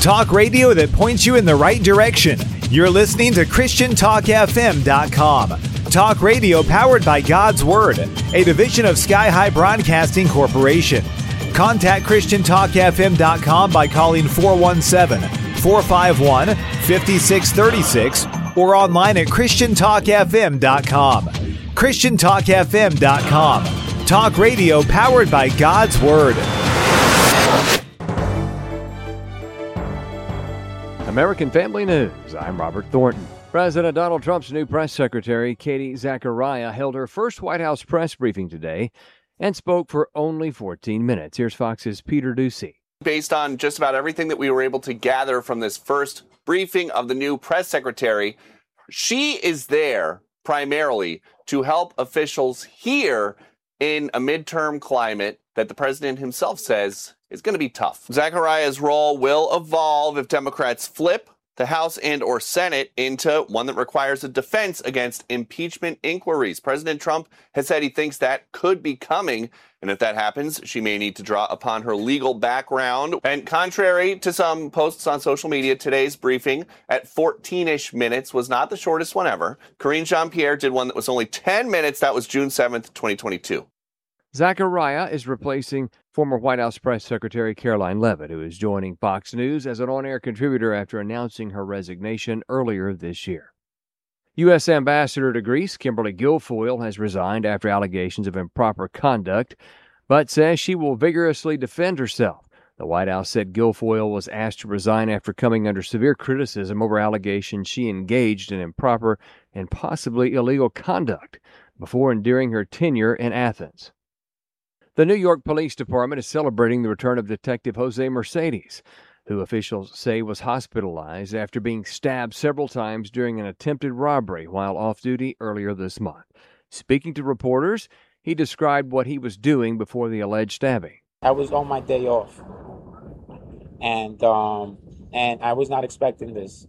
Talk radio that points you in the right direction. You're listening to ChristianTalkFM.com. Talk radio powered by God's Word, a division of Sky High Broadcasting Corporation. Contact ChristianTalkFM.com by calling 417-451-5636 or online at ChristianTalkFM.com. ChristianTalkFM.com. Talk radio powered by God's Word. American Family News. I'm Robert Thornton. President Donald Trump's new press secretary, Katie Zachariah, held her first White House press briefing today and spoke for only 14 minutes. Here's Fox's Peter Ducey. Based on just about everything that we were able to gather from this first briefing of the new press secretary, she is there primarily to help officials here in a midterm climate that the president himself says is going to be tough. Zachariah's role will evolve if Democrats flip the House and or Senate into one that requires a defense against impeachment inquiries. President Trump has said he thinks that could be coming, and if that happens, she may need to draw upon her legal background. And contrary to some posts on social media, today's briefing at 14-ish minutes was not the shortest one ever. Karine Jean-Pierre did one that was only 10 minutes. That was June 7th, 2022. Zachariah is replacing former White House Press Secretary Caroline Leavitt, who is joining Fox News as an on-air contributor after announcing her resignation earlier this year. U.S. Ambassador to Greece, Kimberly Guilfoyle, has resigned after allegations of improper conduct, but says she will vigorously defend herself. The White House said Guilfoyle was asked to resign after coming under severe criticism over allegations she engaged in improper and possibly illegal conduct before and during her tenure in Athens. The New York Police Department is celebrating the return of Detective Jose Mercedes, who officials say was hospitalized after being stabbed several times during an attempted robbery while off duty earlier this month. Speaking to reporters, he described what he was doing before the alleged stabbing. I was on my day off, and I was not expecting this,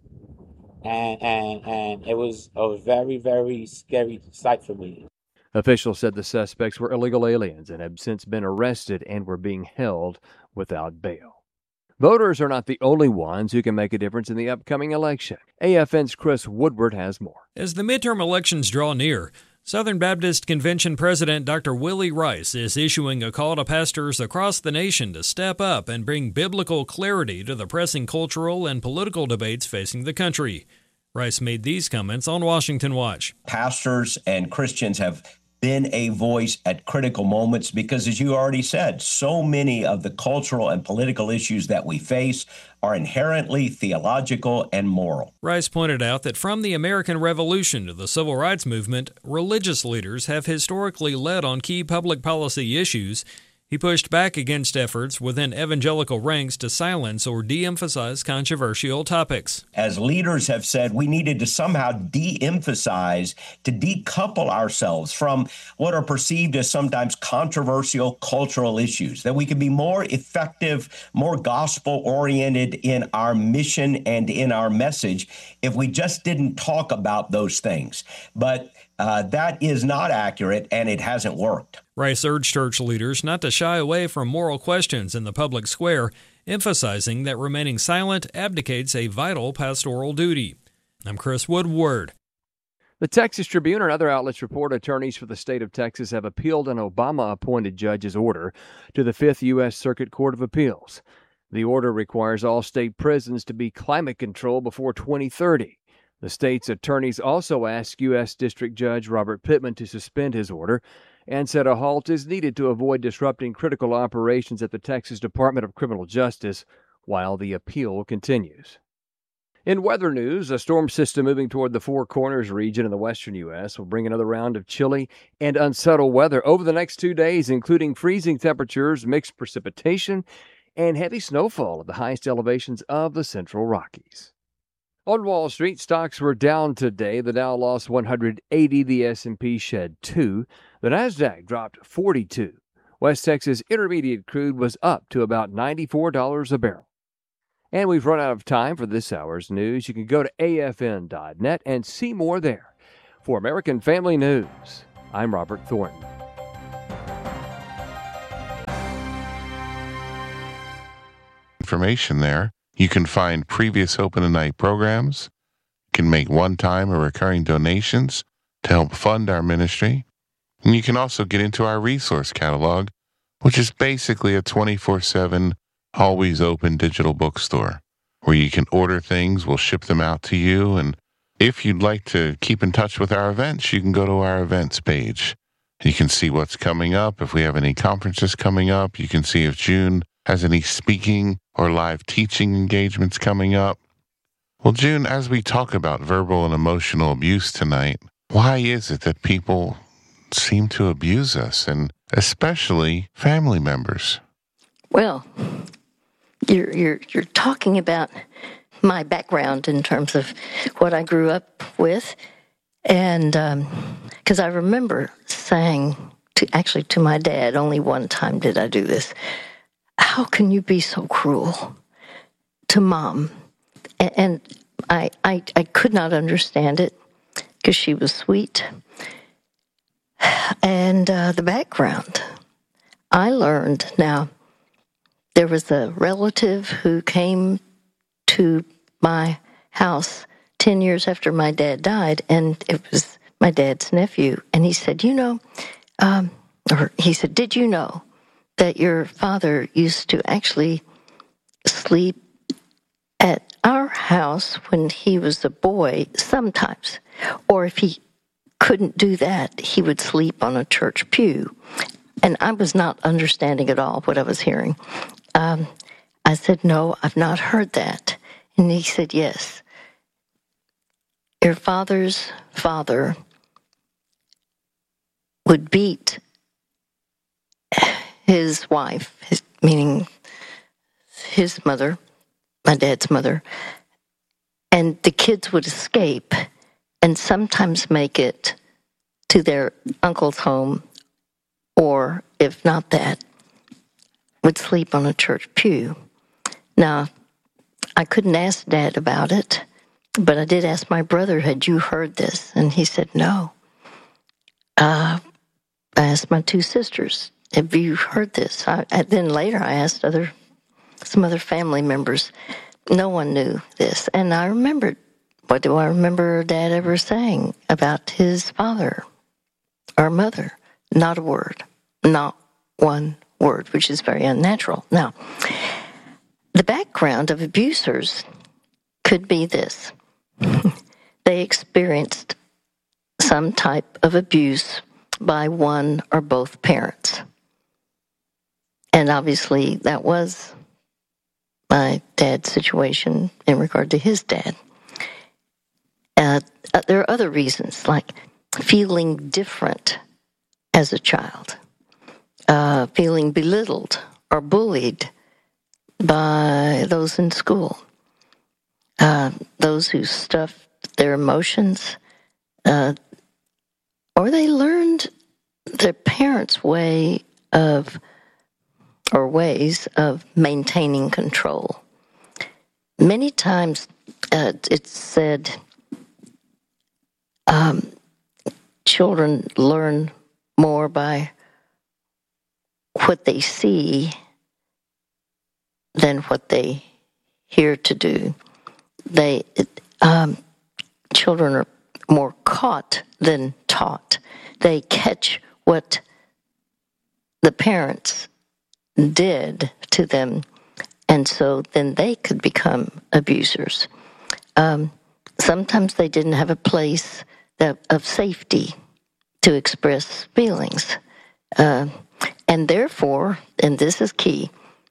and it was a very, very scary sight for me. Officials said the suspects were illegal aliens and have since been arrested and were being held without bail. Voters are not the only ones who can make a difference in the upcoming election. AFN's Chris Woodward has more. As the midterm elections draw near, Southern Baptist Convention President Dr. Willie Rice is issuing a call to pastors across the nation to step up and bring biblical clarity to the pressing cultural and political debates facing the country. Rice made these comments on Washington Watch. Pastors and Christians have been a voice at critical moments because, as you already said, so many of the cultural and political issues that we face are inherently theological and moral. Rice pointed out that from the American Revolution to the Civil Rights Movement, religious leaders have historically led on key public policy issues. He pushed back against efforts within evangelical ranks to silence or de-emphasize controversial topics. As leaders have said, we needed to somehow de-emphasize, to decouple ourselves from what are perceived as sometimes controversial cultural issues, that we could be more effective, more gospel-oriented in our mission and in our message if we just didn't talk about those things. But that is not accurate, and it hasn't worked. Rice urged church leaders not to shy away from moral questions in the public square, emphasizing that remaining silent abdicates a vital pastoral duty. I'm Chris Woodward. The Texas Tribune and other outlets report attorneys for the state of Texas have appealed an Obama-appointed judge's order to the 5th U.S. Circuit Court of Appeals. The order requires all state prisons to be climate controlled before 2030. The state's attorneys also asked U.S. District Judge Robert Pittman to suspend his order and said a halt is needed to avoid disrupting critical operations at the Texas Department of Criminal Justice while the appeal continues. In weather news, a storm system moving toward the Four Corners region in the western U.S. will bring another round of chilly and unsettled weather over the next 2 days, including freezing temperatures, mixed precipitation, and heavy snowfall at the highest elevations of the Central Rockies. On Wall Street, stocks were down today. The Dow lost 180, the S&P shed 2, the Nasdaq dropped 42. West Texas Intermediate crude was up to about $94 a barrel. And we've run out of time for this hour's news. You can go to afn.net and see more there. For American Family News, I'm Robert Thornton. Information there. You can find previous Open at Night programs. You can make one-time or recurring donations to help fund our ministry. And you can also get into our resource catalog, which is basically a 24/7, always open digital bookstore where you can order things. We'll ship them out to you. And if you'd like to keep in touch with our events, you can go to our events page. You can see what's coming up. If we have any conferences coming up, you can see if June has any speaking or live teaching engagements coming up. Well, June, as we talk about verbal and emotional abuse tonight, why is it that people seem to abuse us, and especially family members? Well, you're talking about my background in terms of what I grew up with, and because I remember saying to my dad, only one time did I do this, how can you be so cruel to Mom? And I could not understand it because she was sweet. And the background, I learned. Now, there was a relative who came to my house 10 years after my dad died, and it was my dad's nephew. And he said, he said, did you know that your father used to actually sleep at our house when he was a boy sometimes? Or if he couldn't do that, he would sleep on a church pew. And I was not understanding at all what I was hearing. I said, no, I've not heard that. And he said, yes. Your father's father would beat his wife, meaning his mother, my dad's mother, and the kids would escape and sometimes make it to their uncle's home, or if not that, would sleep on a church pew. Now, I couldn't ask Dad about it, but I did ask my brother, had you heard this? And he said, no. I asked my two sisters, have you heard this? Then later I asked some other family members. No one knew this. And I remembered, what do I remember Dad ever saying about his father or mother? Not a word. Not one word, which is very unnatural. Now, the background of abusers could be this. They experienced some type of abuse by one or both parents. And obviously that was my dad's situation in regard to his dad. There are other reasons, like feeling different as a child, feeling belittled or bullied by those in school, those who stuffed their emotions, or they learned their parents' ways of maintaining control. Many times it's said children learn more by what they see than what they hear to do. Children are more caught than taught. They catch what the parents did to them, and so then they could become abusers. Sometimes they didn't have a place of safety to express feelings. And therefore, and this is key,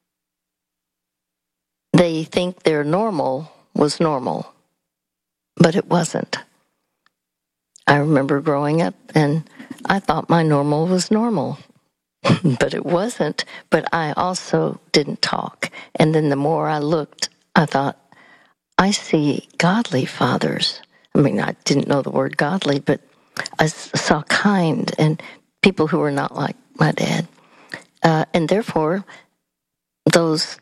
they think their normal was normal, but it wasn't. I remember growing up, and I thought my normal was normal, but it wasn't. But I also didn't talk. And then the more I looked, I thought, I see godly fathers. I mean, I didn't know the word godly, but I saw kind and people who were not like my dad. And therefore, those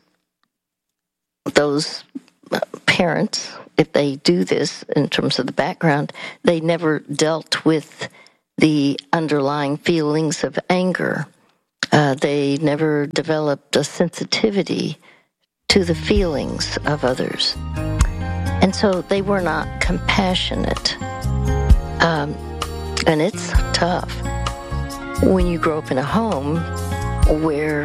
parents, if they do this in terms of the background, they never dealt with the underlying feelings of anger. They never developed a sensitivity to the feelings of others. And so they were not compassionate. And it's tough when you grow up in a home where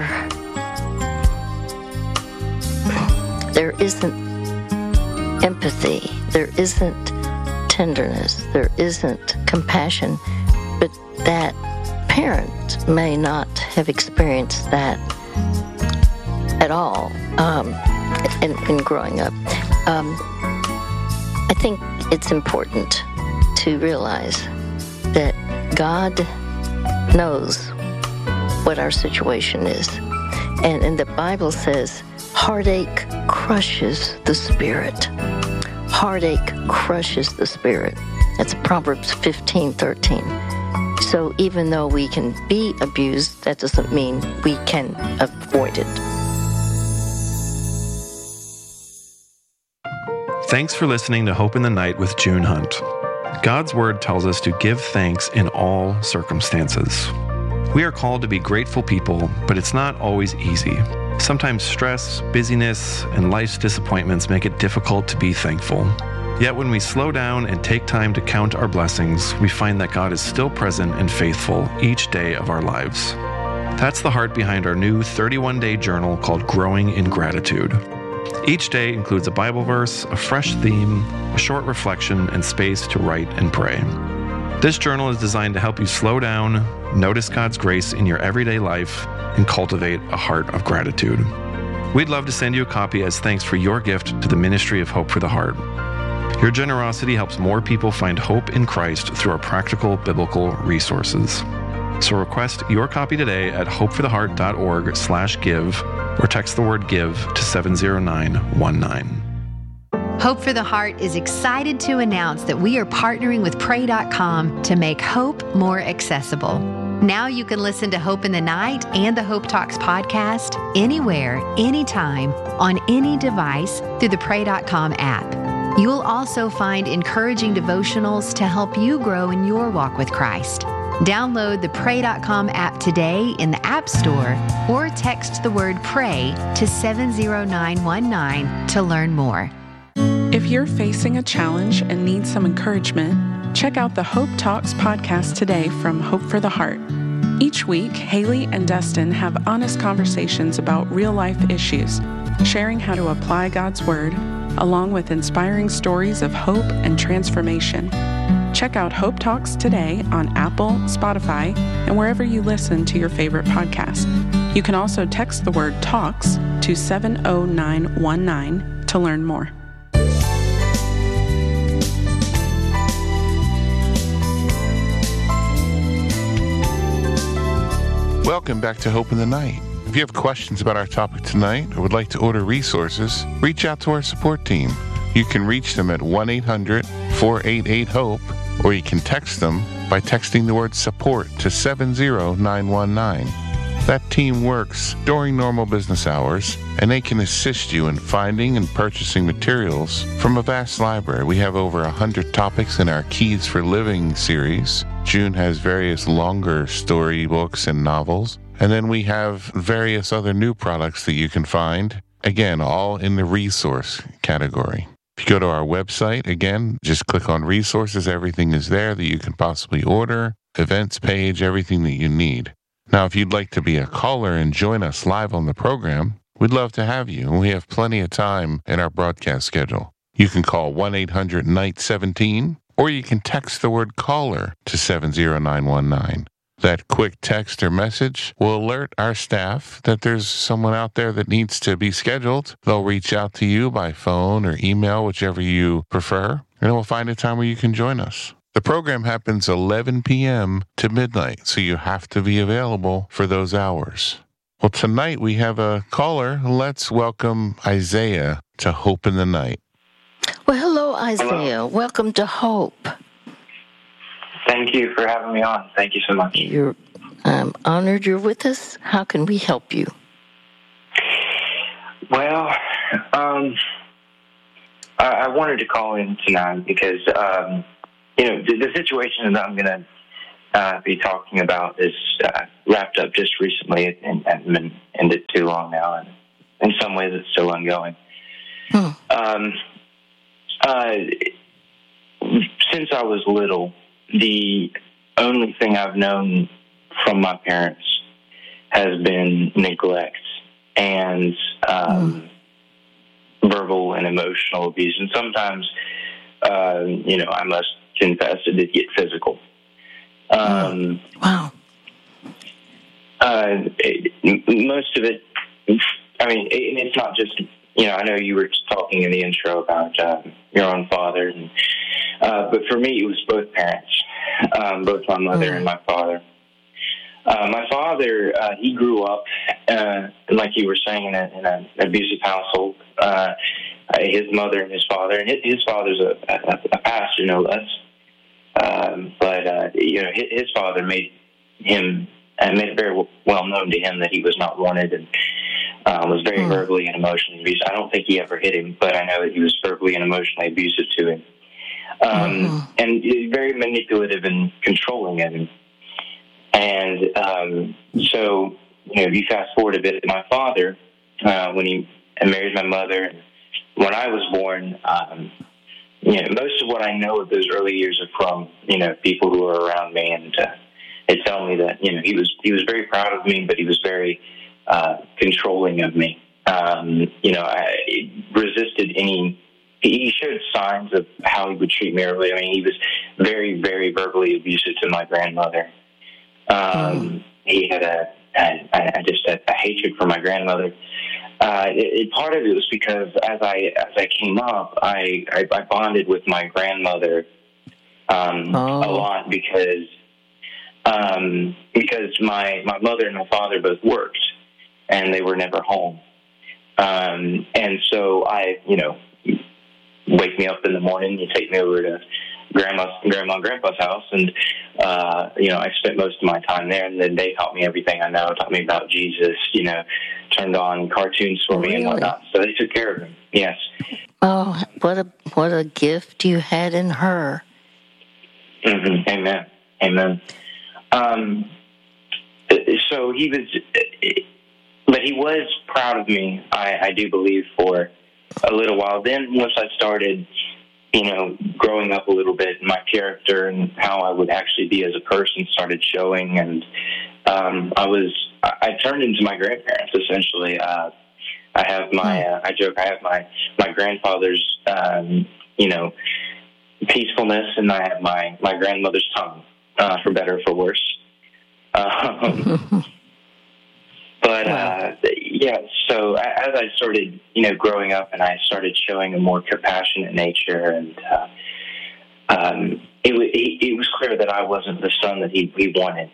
there isn't empathy, there isn't tenderness, there isn't compassion, but that parent may not have experienced that at all in growing up. I think it's important to realize that God knows what our situation is. And the Bible says, heartache crushes the spirit. Heartache crushes the spirit. That's Proverbs 15:13. So even though we can be abused, that doesn't mean we can avoid it. Thanks for listening to Hope in the Night with June Hunt. God's Word tells us to give thanks in all circumstances. We are called to be grateful people, but it's not always easy. Sometimes stress, busyness, and life's disappointments make it difficult to be thankful. Yet when we slow down and take time to count our blessings, we find that God is still present and faithful each day of our lives. That's the heart behind our new 31-day journal called Growing in Gratitude. Each day includes a Bible verse, a fresh theme, a short reflection, and space to write and pray. This journal is designed to help you slow down, notice God's grace in your everyday life, and cultivate a heart of gratitude. We'd love to send you a copy as thanks for your gift to the Ministry of Hope for the Heart. Your generosity helps more people find hope in Christ through our practical biblical resources. So request your copy today at hopefortheheart.org/give or text the word GIVE to 70919. Hope for the Heart is excited to announce that we are partnering with Pray.com to make hope more accessible. Now you can listen to Hope in the Night and the Hope Talks podcast anywhere, anytime, on any device through the Pray.com app. You'll also find encouraging devotionals to help you grow in your walk with Christ. Download the Pray.com app today in the App Store or text the word PRAY to 70919 to learn more. If you're facing a challenge and need some encouragement, check out the Hope Talks podcast today from Hope for the Heart. Each week, Haley and Dustin have honest conversations about real-life issues, sharing how to apply God's Word, along with inspiring stories of hope and transformation. Check out Hope Talks today on Apple, Spotify, and wherever you listen to your favorite podcast. You can also text the word TALKS to 70919 to learn more. Welcome back to Hope in the Night. If you have questions about our topic tonight or would like to order resources, reach out to our support team. You can reach them at 1-800-488-HOPE, or you can text them by texting the word SUPPORT to 70919. That team works during normal business hours, and they can assist you in finding and purchasing materials from a vast library. We have over 100 topics in our Keys for Living series. June has various longer story books and novels. And then we have various other new products that you can find, again, all in the resource category. If you go to our website, again, just click on resources. Everything is there that you can possibly order, events page, everything that you need. Now, if you'd like to be a caller and join us live on the program, we'd love to have you. We have plenty of time in our broadcast schedule. You can call 1-800-NIGHT-17, or you can text the word caller to 70919. That quick text or message will alert our staff that there's someone out there that needs to be scheduled. They'll reach out to you by phone or email, whichever you prefer, and we'll find a time where you can join us. The program happens 11 p.m. to midnight, so you have to be available for those hours. Well, tonight we have a caller. Let's welcome Isaiah to Hope in the Night. Well, hello, Isaiah. Hello. Welcome to Hope. Thank you for having me on. Thank you so much. I'm honored you're with us. How can we help you? Well, I wanted to call in tonight because, the situation that I'm going to be talking about is wrapped up just recently and hasn't been ended too long now. in some ways it's still ongoing. Since I was little, the only thing I've known from my parents has been neglect and verbal and emotional abuse. And sometimes, I must confess it did get physical. Wow. Most of it, it's not just, I know you were talking in the intro about your own father, but for me, it was both parents, both my mother and my father. My father, he grew up, like you were saying, in an abusive household. His mother and his father, and his father's a pastor, no less. But his father made it very well known to him that he was not wanted, and was very verbally and emotionally abusive. I don't think he ever hit him, but I know that he was verbally and emotionally abusive to him. And very manipulative and controlling of him. And so, if you fast forward a bit, my father, when he married my mother, when I was born, most of what I know of those early years are from, people who were around me, and they tell me that, he was very proud of me, but he was very controlling of me. I resisted he showed signs of how he would treat me early. He was very, very verbally abusive to my grandmother. He had a hatred for my grandmother. Part of it was because as I came up, I bonded with my grandmother a lot because my mother and my father both worked and they were never home. And so wake me up in the morning, you take me over to grandma and grandpa's house, and I spent most of my time there, and then they taught me everything I know, taught me about Jesus, turned on cartoons for me and whatnot. So they took care of him. Yes. Oh, what a gift you had in her. Mm-hmm. Amen. So he was proud of me, I do believe, for a little while. Then once I started, growing up a little bit, my character and how I would actually be as a person started showing, and I turned into my grandparents, essentially. I have I joke, I have my grandfather's, peacefulness, and I have my grandmother's tongue, for better or for worse. So as I started, growing up, and I started showing a more compassionate nature, and it was clear that I wasn't the son that he wanted.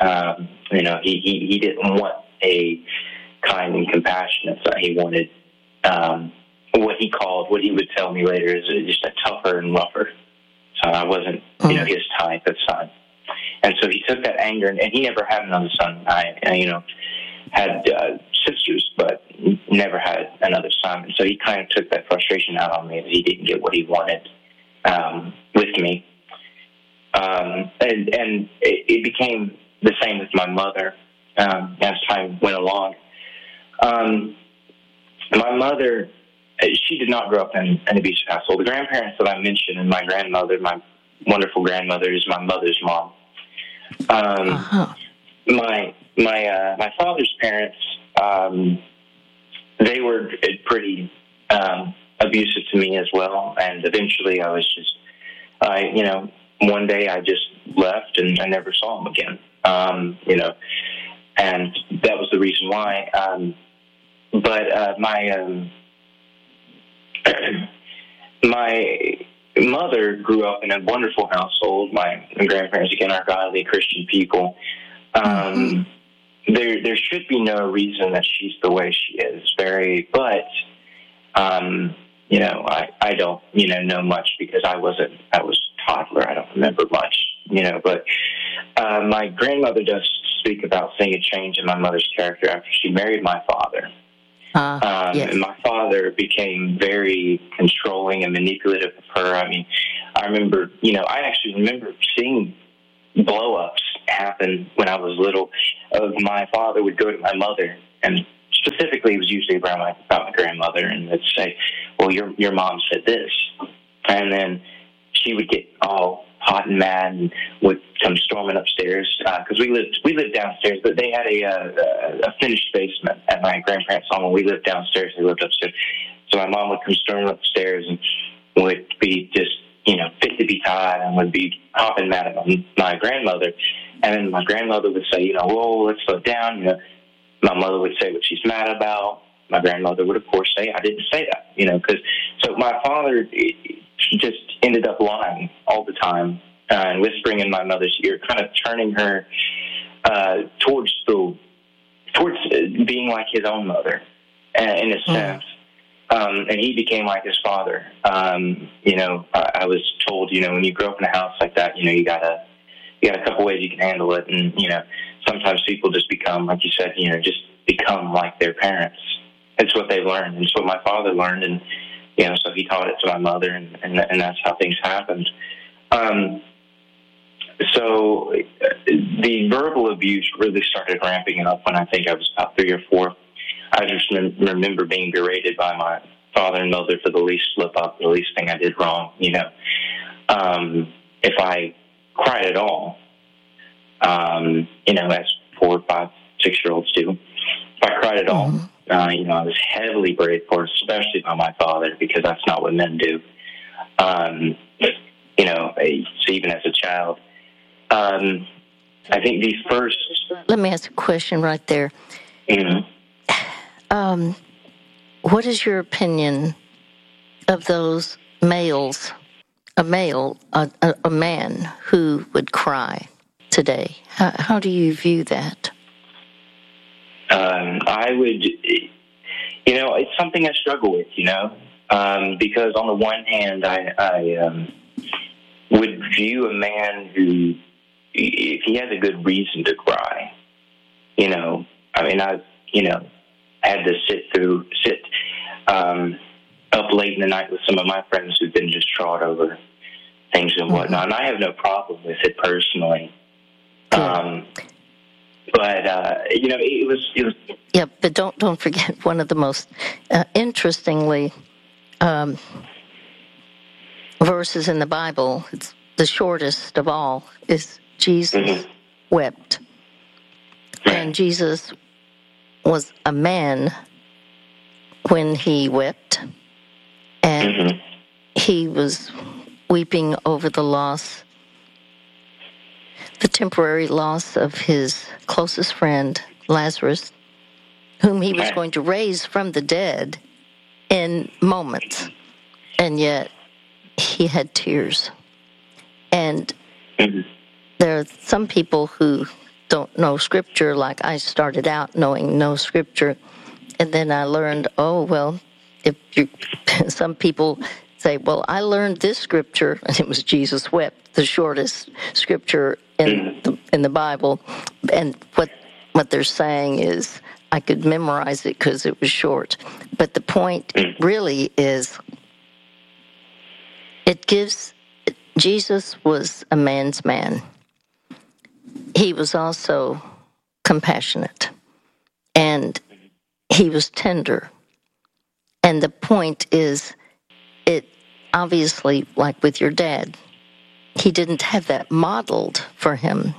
He didn't want a kind and compassionate son. He wanted what he would tell me later is just a tougher and rougher. So I wasn't, his type of son. And so he took that anger, and he never had another son. I had sisters, but never had another son. And so he kind of took that frustration out on me that he didn't get what he wanted with me. And it became the same with my mother as time went along. My mother, she did not grow up in an abusive household. The grandparents that I mentioned, and my grandmother, my wonderful grandmother, is my mother's mom. My father's parents, they were pretty abusive to me as well, and eventually I was just, one day I just left and I never saw him again, and that was the reason why. But my mother grew up in a wonderful household. My grandparents, again, are godly Christian people. There should be no reason that she's the way she is. I don't, know much because I was a toddler. I don't remember much, but my grandmother does speak about seeing a change in my mother's character after she married my father. Yes. And my father became very controlling and manipulative of her. I remember, I actually remember seeing blow-ups happen when I was little. Of my father would go to my mother and specifically, it was usually around about my grandmother, and they'd say, well, your mom said this. And then she would get all hot and mad and would come storming upstairs, because we lived downstairs, but they had a finished basement at my grandparents' home, and we lived downstairs, they lived upstairs. So my mom would come storming upstairs and would be just, fit to be tied, and would be hopping mad at my grandmother. And then my grandmother would say, whoa, let's slow down. My mother would say what she's mad about. My grandmother would, of course, say, I didn't say that, so my father just ended up lying all the time and whispering in my mother's ear, kind of turning her towards being like his own mother, in a sense. And he became like his father. I was told, when you grow up in a house like that, you got a couple ways you can handle it. And, sometimes people just become, like you said, just become like their parents. It's what they learned. It's what my father learned. And, so he taught it to my mother, and that's how things happened. So the verbal abuse really started ramping up when I think I was about 3 or 4. I just remember being berated by my father and mother for the least slip up, the least thing I did wrong. If I cried at all, as 4, 5, 6-year-olds do. If I cried at all, I was heavily berated for it, especially by my father, because that's not what men do. So even as a child, I think the first. Let me ask a question right there. What is your opinion of those males, a man who would cry today? How do you view that? I would, it's something I struggle with, because on the one hand, I would view a man who, if he has a good reason to cry, I've, had to sit up late in the night with some of my friends who've been just trod over things and whatnot, and I have no problem with it personally. But it was. Yeah, but don't forget one of the most interestingly verses in the Bible. It's the shortest of all. Is Jesus wept, and Jesus was a man when he wept, and he was weeping over the temporary loss of his closest friend, Lazarus, whom he was going to raise from the dead in moments. And yet he had tears. And there are some people who don't know Scripture, like I started out knowing no Scripture. And then I learned, some people say, well, I learned this Scripture, and it was Jesus wept, the shortest Scripture in the Bible, and what they're saying is I could memorize it because it was short. But the point really is, Jesus was a man's man. He was also compassionate, and he was tender. And the point is, it obviously, like with your dad, he didn't have that modeled for him.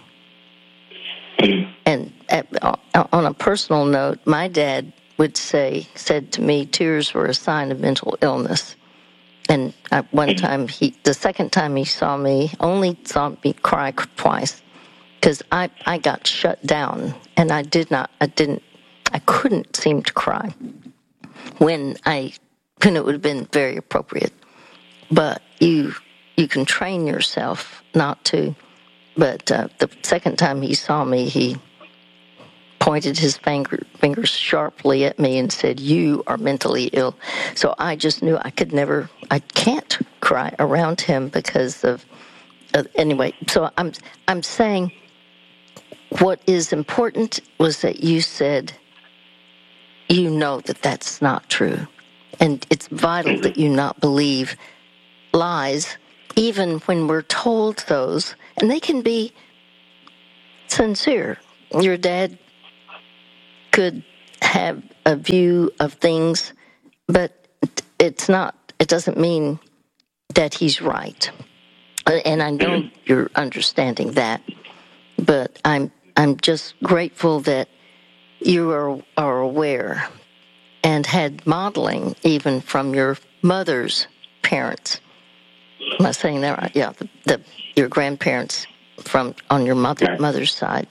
And on a personal note, my dad said to me, tears were a sign of mental illness. And the second time he saw me, only saw me cry twice, because I got shut down, and I couldn't seem to cry when it would have been very appropriate. But you can train yourself not to. But the second time he saw me, he pointed his fingers sharply at me and said, "You are mentally ill." So I just knew I can't cry around him because of anyway. So I'm saying what is important was that you said, that that's not true. And it's vital that you not believe lies, even when we're told those, and they can be sincere. Your dad could have a view of things, but it doesn't mean that he's right. And I know you're understanding that, but I'm just grateful that you are aware and had modeling even from your mother's parents. Am I saying that right? Yeah, your grandparents on your mother's side.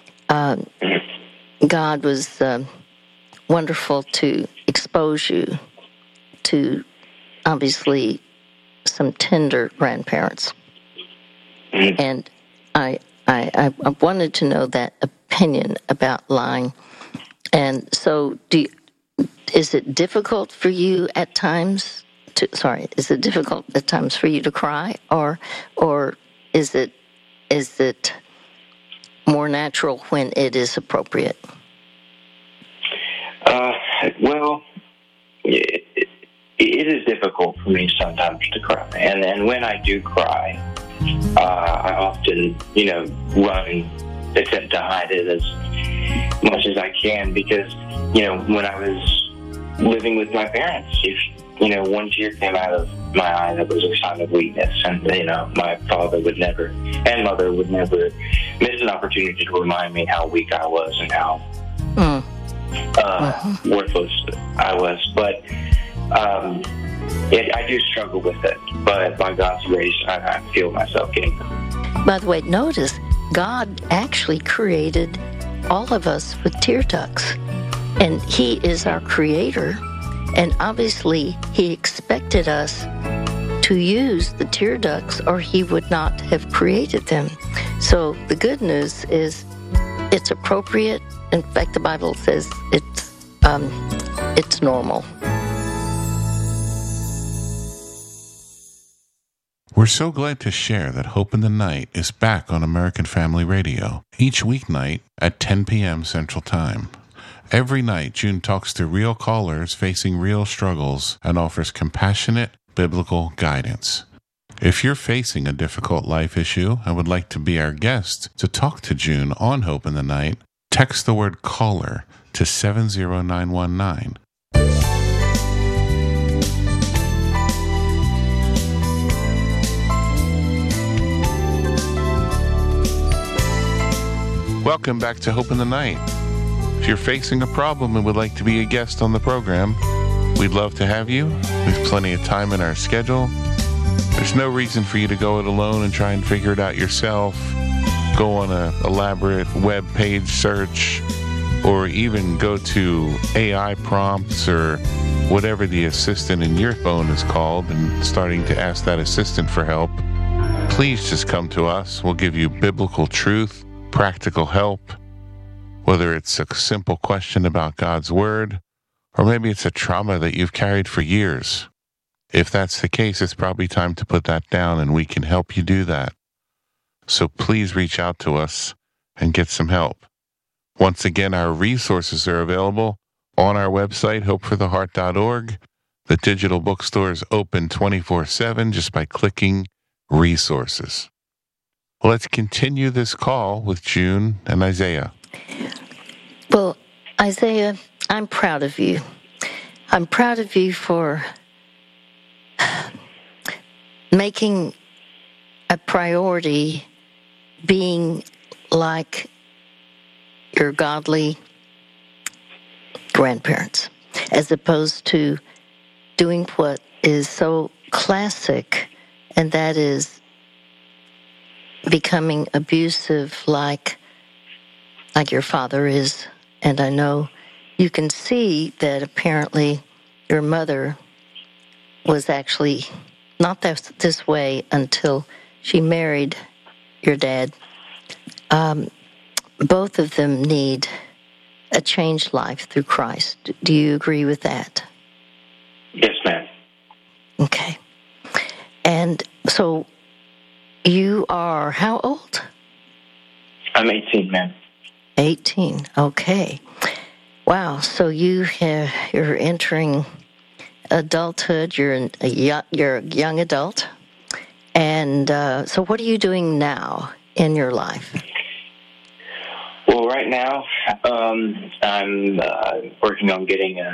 God was wonderful to expose you to, obviously, some tender grandparents. And I wanted to know that opinion about lying. And so, is it difficult for you at times is it difficult at times for you to cry, or is it more natural when it is appropriate? Well, it is difficult for me sometimes to cry, and when I do cry, I often, run and attempt to hide it as much as I can, because, when I was living with my parents, if one tear came out of my eye, that was a sign of weakness, and my father would never, and mother would never miss an opportunity to remind me how weak I was and how worthless I was. But I do struggle with it, but by God's grace, I feel myself getting there. By the way, notice God actually created all of us with tear ducts, and He is our creator, and obviously He expected us to use the tear ducts, or He would not have created them. So the good news is it's appropriate. In fact, the Bible says it's normal. We're so glad to share that Hope in the Night is back on American Family Radio each weeknight at 10 p.m. Central Time. Every night, June talks to real callers facing real struggles and offers compassionate biblical guidance. If you're facing a difficult life issue and would like to be our guest to talk to June on Hope in the Night, text the word caller to 70919. Welcome back to Hope in the Night. If you're facing a problem and would like to be a guest on the program, we'd love to have you. We've plenty of time in our schedule. There's no reason for you to go it alone and try and figure it out yourself, go on an elaborate web page search, or even go to AI prompts or whatever the assistant in your phone is called and starting to ask that assistant for help. Please just come to us. We'll give you biblical truth, practical help, whether it's a simple question about God's Word, or maybe it's a trauma that you've carried for years. If that's the case, it's probably time to put that down, and we can help you do that. So please reach out to us and get some help. Once again, our resources are available on our website, hopefortheheart.org. The digital bookstore is open 24/7 just by clicking resources. Well, let's continue this call with June and Isaiah. Well, Isaiah, I'm proud of you. I'm proud of you for making a priority being like your godly grandparents, as opposed to doing what is so classic, and that is becoming abusive like your father is. And I know you can see that apparently your mother was actually not this way until she married your dad. Both of them need a changed life through Christ. Do you agree with that? Yes, ma'am. Okay. And so you are how old? I'm 18, ma'am. 18. Okay. Wow. So you're entering adulthood. You're a young adult. And so what are you doing now in your life? Well, right now, I'm working on getting